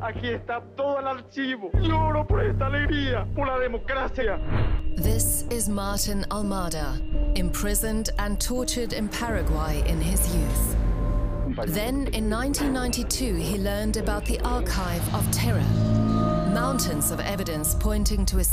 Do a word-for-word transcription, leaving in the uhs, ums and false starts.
Aquí está todo el archivo. Lloro por esta alegría, por la democracia. This is Martin Almada, imprisoned and tortured in Paraguay in his youth. Then, in nineteen ninety-two, he learned about the Archive of Terror. Mountains of evidence pointing to a